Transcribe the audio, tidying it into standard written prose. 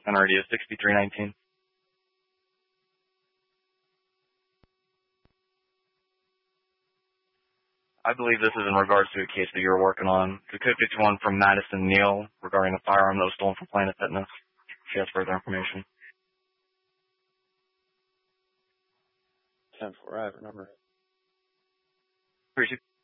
NRD is 6319. I believe this is in regards to a case that you're working on. The code 51 from Madison Neal regarding a firearm that was stolen from Planet Fitness. She has further information. 10-4, I have her number. Appreciate